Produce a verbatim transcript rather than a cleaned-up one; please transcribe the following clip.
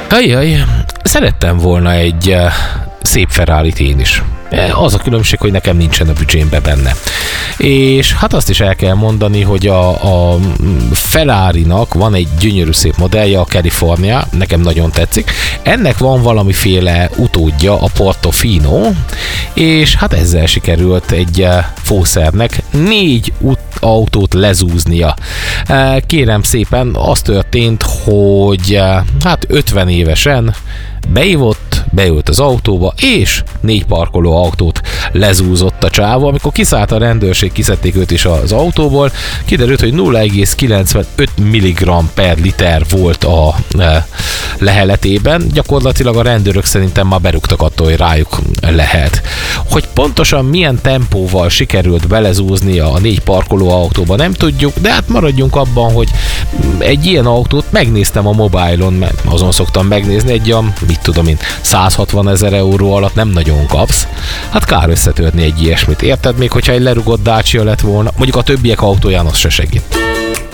Ajjaj, szerettem volna egy uh, szép Ferrarit én is. Az a különbség, hogy nekem nincsen a büdzsémbe benne. És hát azt is el kell mondani, hogy a, a Ferrarinak van egy gyönyörű szép modellje, a California, nekem nagyon tetszik. Ennek van valamiféle utódja, a Portofino, és hát ezzel sikerült egy fószernek négy ut- autót lezúznia. Kérem szépen, az történt, hogy hát ötven évesen beívott, beült az autóba, és négy parkoló autót lezúzott a csáva. Amikor kiszállt a rendőrség, kiszedték őt is az autóból, kiderült, hogy nulla egész kilencvenöt milligramm per liter volt a e, leheletében. Gyakorlatilag a rendőrök szerintem már berúgtak attól, hogy rájuk lehet. Hogy pontosan milyen tempóval sikerült belezúznia a négy parkoló autóba, nem tudjuk, de hát maradjunk abban, hogy egy ilyen autót megnéztem a mobilon, mert azon szoktam megnézni, egy a, mit tudom én, százhatvan ezer euró alatt nem nagyon kapsz. Hát kár összetörni egy ilyesmit, érted? Még hogyha egy lerugott Dacia lett volna, mondjuk a többiek autóján az se segít.